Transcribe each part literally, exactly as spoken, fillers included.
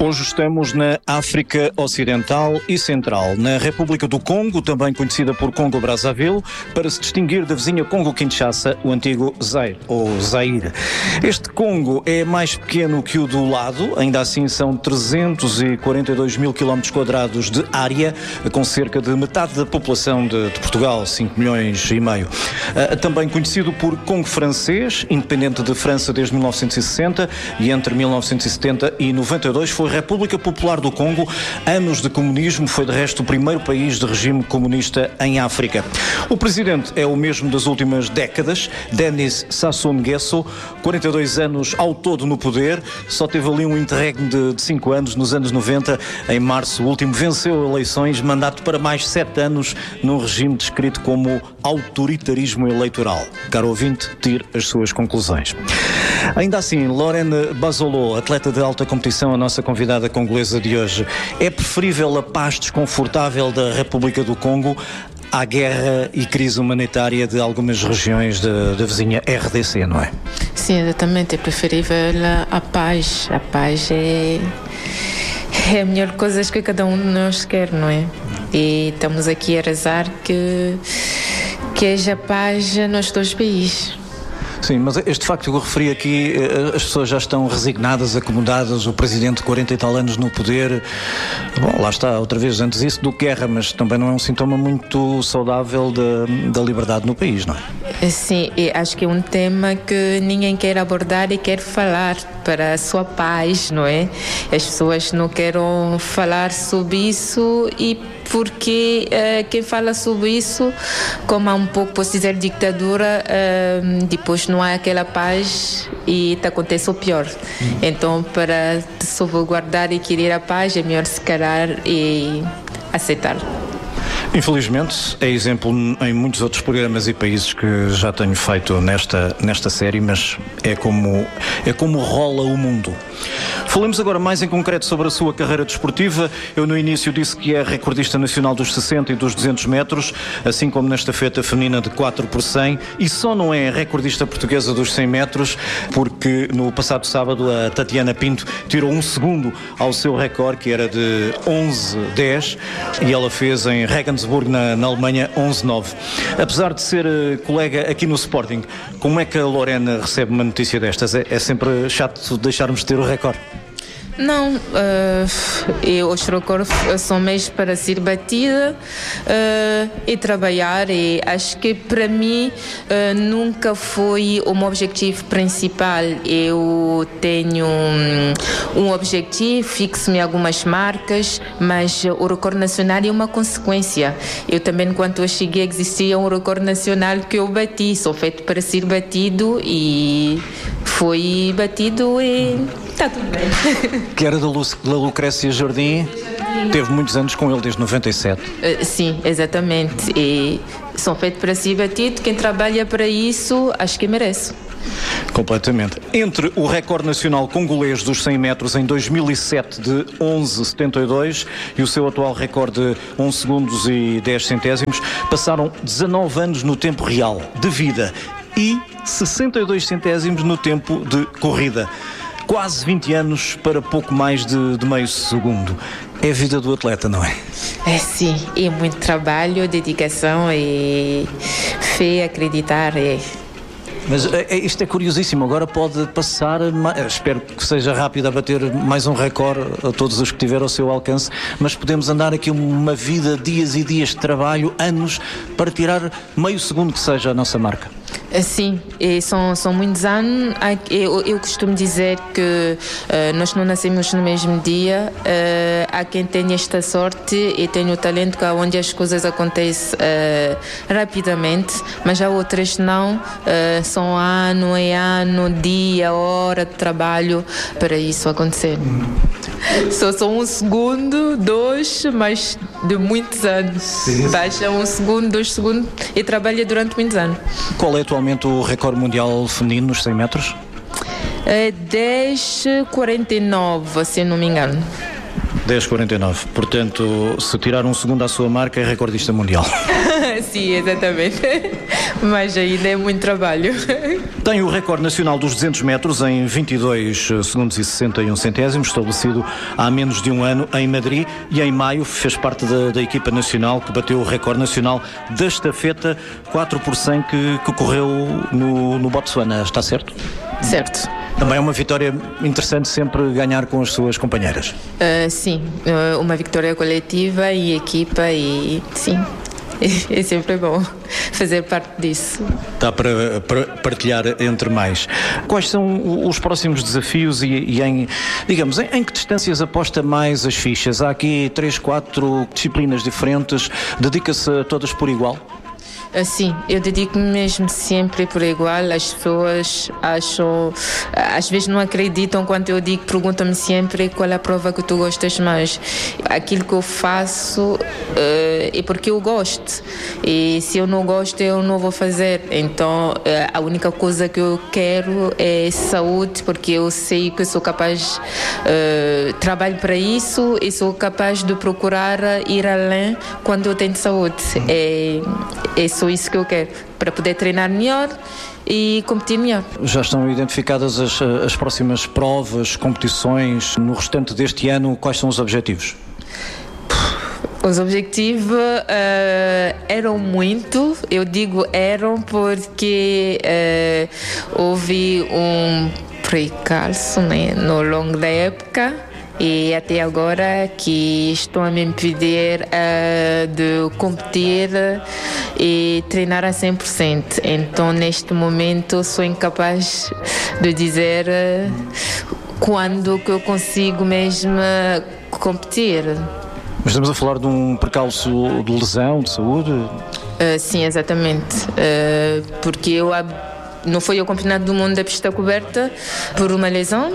Hoje estamos na África Ocidental e Central, na República do Congo, também conhecida por Congo-Brazzaville, para se distinguir da vizinha Congo-Kinshasa, o antigo Zaire, ou Zaire. Este Congo é mais pequeno que o do lado, ainda assim são trezentos e quarenta e dois mil quilómetros quadrados de área, com cerca de metade da população de, de Portugal, cinco milhões e meio. Uh, também conhecido por Congo francês, independente de França desde mil novecentos e sessenta, e entre mil novecentos e setenta e noventa e dois foi República Popular do Congo, anos de comunismo, foi de resto o primeiro país de regime comunista em África. O presidente é o mesmo das últimas décadas, Denis Sassou Nguesso, quarenta e dois anos ao todo no poder, só teve ali um interregno de cinco anos, nos anos noventa, em março o último venceu eleições, mandato para mais sete anos, num regime descrito como autoritarismo eleitoral. Caro ouvinte, tire as suas conclusões. Ainda assim, Lorraine Bazolo, atleta de alta competição, a nossa convidada congolesa de hoje, é preferível a paz desconfortável da República do Congo à guerra e crise humanitária de algumas regiões da, da vizinha R D C, não é? Sim, exatamente, é preferível a paz. A paz é, é a melhor coisa que cada um de nós quer, não é? E estamos aqui a rezar que, que haja paz nos dois países. Sim, mas este facto que eu referi aqui, as pessoas já estão resignadas, acomodadas, o presidente quarenta e tal anos no poder, bom, lá está, outra vez, antes isso do guerra, mas também não é um sintoma muito saudável da, da liberdade no país, não é? Sim, e acho que é um tema que ninguém quer abordar e quer falar para a sua paz, não é? As pessoas não querem falar sobre isso e porque uh, quem fala sobre isso, como há um pouco, posso dizer, ditadura, uh, depois não há aquela paz e acontece o pior. Hum. Então, para salvaguardar e querer a paz, é melhor se calar e aceitar. Infelizmente, é exemplo em muitos outros programas e países que já tenho feito nesta, nesta série, mas é como, é como rola o mundo. Falemos agora mais em concreto sobre a sua carreira desportiva. Eu no início disse que é recordista nacional dos sessenta e dos duzentos metros, assim como na estafeta feminina de quatro por cem, e só não é recordista portuguesa dos cem metros, porque no passado sábado a Tatiana Pinto tirou um segundo ao seu recorde, que era de onze dez, e ela fez em Regensburg, na, na Alemanha, onze nove. Apesar de ser uh, colega aqui no Sporting, como é que a Lorena recebe uma notícia destas? É, é sempre chato deixarmos de ter o recorde? Não, uh, eu, os recordes são meios para ser batida uh, e trabalhar, e acho que para mim uh, nunca foi o meu objetivo principal. Eu tenho um, um objetivo, fixo-me algumas marcas, mas o recorde nacional é uma consequência. Eu também, quando eu cheguei, existia um recorde nacional que eu bati, sou feito para ser batido e foi batido e está tudo bem. Que era da, Lu- da Lucrécia Jardim, teve muitos anos com ele desde noventa e sete. Uh, sim, exatamente. E são feitos para ser batido. Quem trabalha para isso, acho que merece. Completamente. Entre o recorde nacional congolês dos cem metros em dois mil e sete de onze setenta e dois e o seu atual recorde de onze segundos e dez centésimos, passaram dezanove anos no tempo real de vida e sessenta e dois centésimos no tempo de corrida. Quase vinte anos para pouco mais de, de meio segundo. É a vida do atleta, não é? É sim, é muito trabalho, dedicação e fé, acreditar. É. Mas é, isto é curiosíssimo, agora pode passar, espero que seja rápido a bater mais um recorde a todos os que tiver ao seu alcance, mas podemos andar aqui uma vida, dias e dias de trabalho, anos, para tirar meio segundo que seja a nossa marca. Sim, e são, são muitos anos. Eu, eu costumo dizer que uh, nós não nascemos no mesmo dia. Uh, há quem tenha esta sorte e tenha o talento que onde as coisas acontecem uh, rapidamente, mas há outras não. Uh, são ano e ano, dia, hora de trabalho para isso acontecer. Só são um segundo, dois, mas de muitos anos. Baixa um segundo, dois segundos e trabalha durante muitos anos. Qual é atualmente o recorde mundial feminino nos cem metros? É dez quarenta e nove, se não me engano. dez quarenta e nove. Portanto, se tirar um segundo à sua marca, é recordista mundial. Sim, exatamente. Mas ainda é muito trabalho. Tem o recorde nacional dos duzentos metros em vinte e dois segundos e sessenta e um centésimos, estabelecido há menos de um ano em Madrid, e em maio fez parte da, da equipa nacional que bateu o recorde nacional da estafeta quatro por cem que, que correu no, no Botsuana. Está certo? Certo. Também é uma vitória interessante sempre ganhar com as suas companheiras. Uh, sim, uh, uma vitória coletiva e equipa e sim, é sempre bom fazer parte disso. Dá para, para partilhar entre mais. Quais são os próximos desafios e, e em, digamos, em, em que distâncias aposta mais as fichas? Há aqui três, quatro disciplinas diferentes, dedica-se a todas por igual? Sim, eu dedico-me mesmo sempre por igual. As pessoas acham, às vezes não acreditam quando eu digo, perguntam-me sempre qual é a prova que tu gostas mais. Aquilo que eu faço uh, é porque eu gosto, e se eu não gosto eu não vou fazer. Então uh, a única coisa que eu quero é saúde, porque eu sei que eu sou capaz, uh, trabalho para isso e sou capaz de procurar ir além quando eu tenho saúde. É, é só isso que eu quero, para poder treinar melhor e competir melhor. Já estão identificadas as, as próximas provas, competições no restante deste ano? Quais são os objetivos? Os objetivos uh, eram muito, eu digo eram porque uh, houve um precalço, né, no longo da época. E até agora que estão a me impedir uh, de competir e treinar a cem por cento. Então, neste momento, sou incapaz de dizer uh, quando que eu consigo mesmo competir. Mas estamos a falar de um percalço de lesão, de saúde? Uh, sim, exatamente. Uh, porque eu não foi ao Campeonato do Mundo da pista coberta por uma lesão,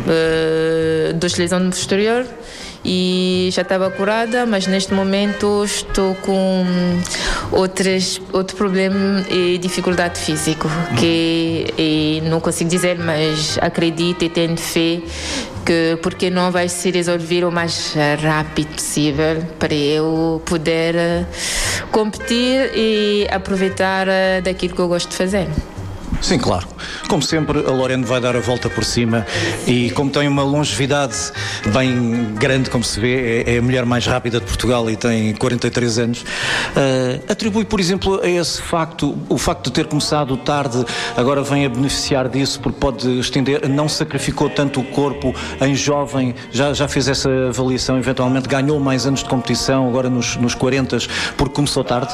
uh, duas lesões no posterior, e já estava curada, mas neste momento estou com outras, outro problema e dificuldade física, que e não consigo dizer, mas acredito e tenho fé que porque não vai se resolver o mais rápido possível para eu poder competir e aproveitar daquilo que eu gosto de fazer. Sim, claro. Como sempre, a Lorena vai dar a volta por cima e, como tem uma longevidade bem grande, como se vê, é a mulher mais rápida de Portugal e tem quarenta e três anos, uh, atribui, por exemplo, a esse facto, o facto de ter começado tarde, agora vem a beneficiar disso porque pode estender, não sacrificou tanto o corpo em jovem, já, já fez essa avaliação, eventualmente ganhou mais anos de competição, agora nos, nos quarenta, porque começou tarde?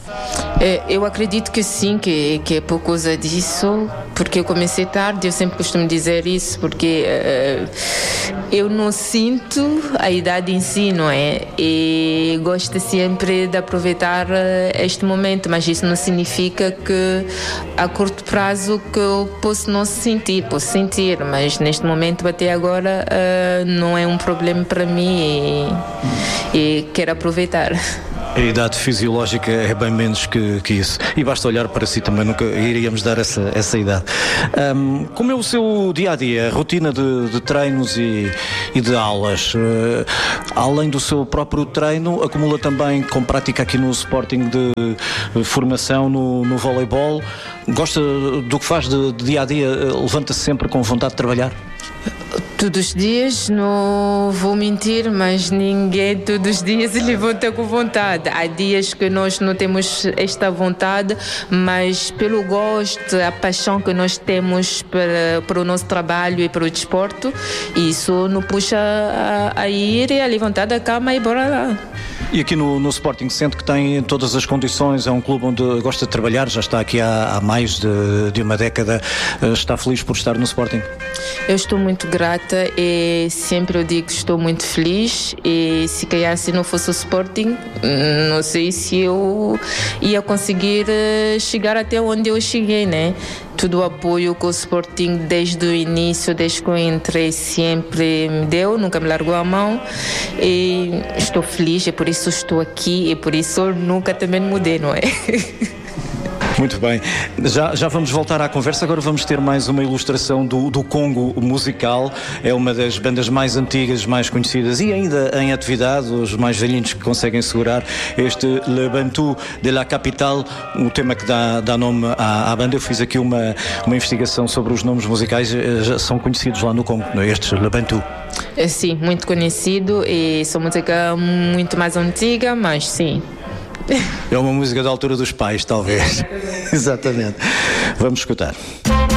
Eu acredito que sim, que, que é por causa disso, porque eu comecei tarde, eu sempre costumo dizer isso, porque uh, eu não sinto a idade em si, não é? E gosto sempre de aproveitar este momento, mas isso não significa que a curto prazo que eu posso não sentir, posso sentir, mas neste momento até agora uh, não é um problema para mim e, e quero aproveitar. A idade fisiológica é bem menos que, que isso. E basta olhar para si também, nunca iríamos dar essa, essa idade. Um, como é o seu dia-a-dia, a rotina de, de treinos e, e de aulas? Uh, além do seu próprio treino, acumula também com prática aqui no Sporting de, de formação no, no voleibol? Gosta do que faz de, de dia-a-dia? Levanta-se sempre com vontade de trabalhar? Todos os dias, não vou mentir, mas ninguém todos os dias se levanta com vontade. Há dias que nós não temos esta vontade, mas pelo gosto, a paixão que nós temos para, para o nosso trabalho e para o desporto, isso nos puxa a, a ir e a levantar da cama e bora lá. E aqui no, no Sporting sente que tem todas as condições, é um clube onde gosta de trabalhar, já está aqui há, há mais de, de uma década, está feliz por estar no Sporting? Eu estou muito grata e sempre eu digo que estou muito feliz, e se calhar se não fosse o Sporting, não sei se eu ia conseguir chegar até onde eu cheguei, né? Todo o apoio que o Sporting desde o início, desde que eu entrei, sempre me deu, nunca me largou a mão, e estou feliz, e por isso estou aqui, e por isso nunca também mudei, não é? Muito bem, já, já vamos voltar à conversa, agora vamos ter mais uma ilustração do, do Congo musical, é uma das bandas mais antigas, mais conhecidas e ainda em atividade, os mais velhinhos que conseguem segurar este Le Bantu de la Capitale, o tema que dá, dá nome à, à banda. Eu fiz aqui uma, uma investigação sobre os nomes musicais, já são conhecidos lá no Congo, não é? Estes Le Bantu. Sim, muito conhecido e são música muito mais antiga, mas sim. É uma música da altura dos pais, talvez. Exatamente. Vamos escutar.